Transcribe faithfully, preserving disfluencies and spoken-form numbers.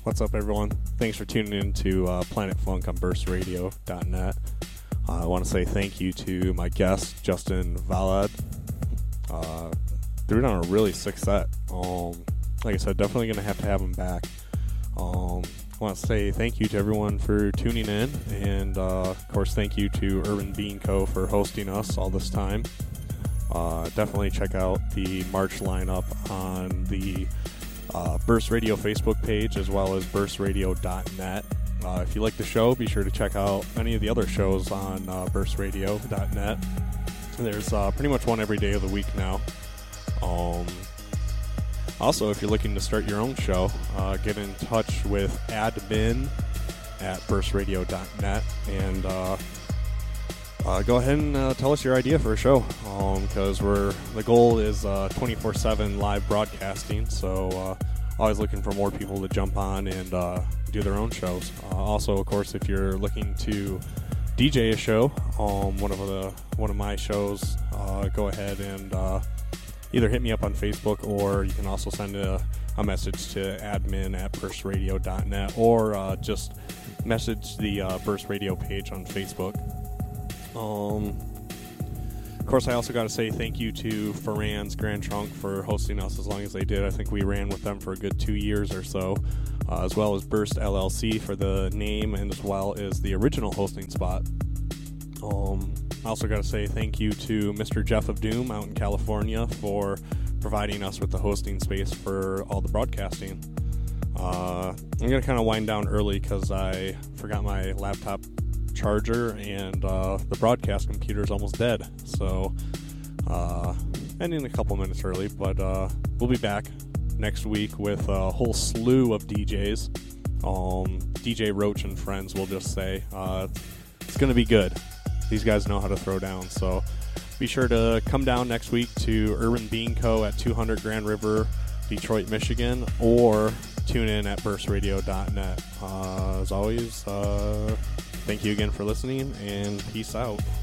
What's up, everyone? Thanks for tuning in to uh, Planet Funk on burst radio dot net. Uh, I want to say thank you to my guest, Justin Valad. Uh, threw down a really sick set. Um, like I said, definitely going to have to have him back. Um, I want to say thank you to everyone for tuning in, and uh, of course, thank you to Urban Bean Co. for hosting us all this time. Uh, definitely check out the March lineup on the uh, Burst Radio Facebook page as well as burst radio dot net. Uh, if you like the show, be sure to check out any of the other shows on uh, burst radio dot net. There's uh, pretty much one every day of the week now. Um, also, if you're looking to start your own show, uh, get in touch with admin at burst radio dot net and uh, Uh, go ahead and uh, tell us your idea for a show, because um, we're the goal is uh, twenty-four seven live broadcasting. So uh, always looking for more people to jump on and uh, do their own shows. Uh, also, of course, if you're looking to D J a show, um, one of the one of my shows, uh, go ahead and uh, either hit me up on Facebook, or you can also send a, a message to admin at burst radio dot net, or uh, just message the uh, Burst Radio page on Facebook. Um, of course, I also got to say thank you to Ferran's Grand Trunk for hosting us as long as they did. I think we ran with them for a good two years or so, uh, as well as Burst L L C for the name and as well as the original hosting spot. Um, I also got to say thank you to Mister Jeff of Doom out in California for providing us with the hosting space for all the broadcasting. Uh, I'm going to kind of wind down early because I forgot my laptop charger, and uh, the broadcast computer is almost dead, so uh, ending a couple minutes early, but uh, we'll be back next week with a whole slew of D Js. um, D J Roach and friends, we'll just say. Uh, it's going to be good. These guys know how to throw down, so be sure to come down next week to Urban Bean Co. at two hundred Grand River, Detroit, Michigan, or tune in at burst radio dot net. Uh, as always, uh, thank you again for listening, and peace out.